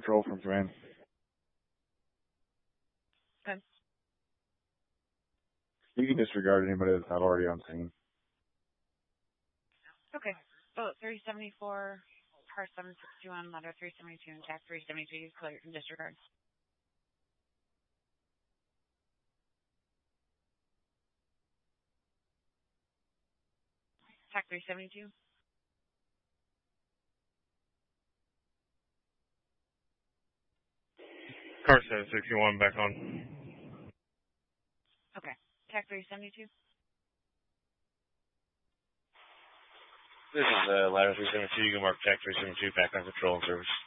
control from command. Okay. You can disregard anybody that's not already on scene. Okay. Boat 374, car 761, ladder 372, and TAC 372, clear and disregard. TAC 372. Car 761 back on. Okay. TAC 372. This is ladder 372. You can mark TAC 372 back on control and service.